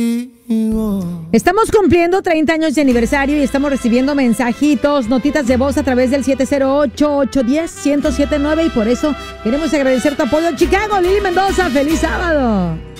Estamos cumpliendo 30 años de aniversario y estamos recibiendo mensajitos, notitas de voz a través del 708-810-1079 y por eso queremos agradecer tu apoyo. Chicago, Lili Mendoza, ¡feliz sábado!